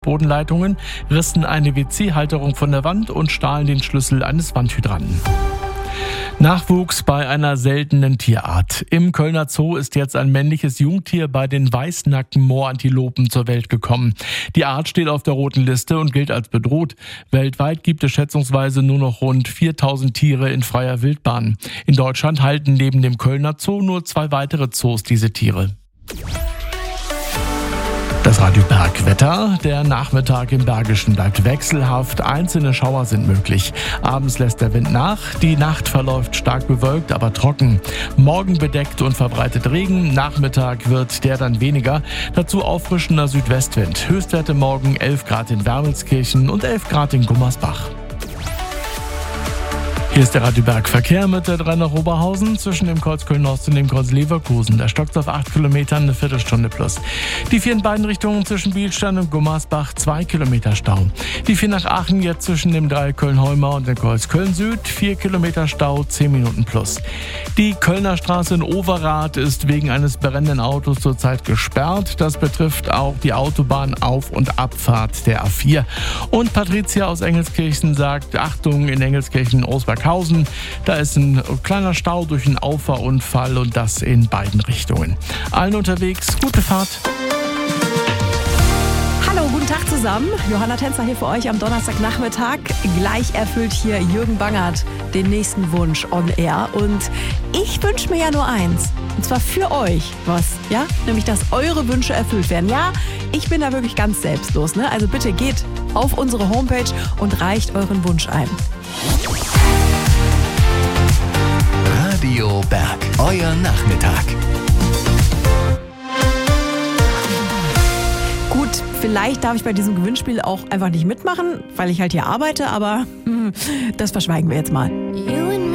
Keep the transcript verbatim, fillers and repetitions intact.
Bodenleitungen, rissen eine W C-Halterung von der Wand und stahlen den Schlüssel eines Wandhydranten. Nachwuchs bei einer seltenen Tierart. Im Kölner Zoo ist jetzt ein männliches Jungtier bei den Weißnacken-Moorantilopen zur Welt gekommen. Die Art steht auf der roten Liste und gilt als bedroht. Weltweit gibt es schätzungsweise nur noch rund viertausend Tiere in freier Wildbahn. In Deutschland halten neben dem Kölner Zoo nur zwei weitere Zoos diese Tiere. Das Radio Bergwetter. Der Nachmittag im Bergischen bleibt wechselhaft. Einzelne Schauer sind möglich. Abends lässt der Wind nach. Die Nacht verläuft stark bewölkt, aber trocken. Morgen bedeckt und verbreitet Regen. Nachmittag wird der dann weniger. Dazu auffrischender Südwestwind. Höchstwerte morgen elf Grad in Wermelskirchen und elf Grad in Gummersbach. Hier ist der Radio Berg Verkehr mit der drei nach Oberhausen zwischen dem Kreuz Köln-Ost und dem Kreuz Leverkusen. Da stockt auf acht Kilometern, eine Viertelstunde plus. Die vier in beiden Richtungen zwischen Bielstein und Gummersbach, zwei Kilometer Stau. Die vier nach Aachen jetzt zwischen dem Dreieck Köln-Heumau und dem Kreuz Köln-Süd, vier Kilometer Stau, zehn Minuten plus. Die Kölner Straße in Overath ist wegen eines brennenden Autos zurzeit gesperrt. Das betrifft auch die Autobahn Auf- und Abfahrt der A vier. Und Patricia aus Engelskirchen sagt, Achtung, in Engelskirchen-Osberghausen, da ist ein kleiner Stau durch einen Auffahrunfall und das in beiden Richtungen. Allen unterwegs, gute Fahrt. Hallo, guten Tag zusammen. Johanna Tänzer hier für euch am Donnerstagnachmittag. Gleich erfüllt hier Jürgen Bangert den nächsten Wunsch on air. Und ich wünsche mir ja nur eins. Und zwar für euch was, ja? Nämlich, dass eure Wünsche erfüllt werden. Ja, ich bin da wirklich ganz selbstlos, ne? Also bitte geht auf unsere Homepage und reicht euren Wunsch ein. Radio Berg, euer Nachmittag. Gut, vielleicht darf ich bei diesem Gewinnspiel auch einfach nicht mitmachen, weil ich halt hier arbeite, aber das verschweigen wir jetzt mal.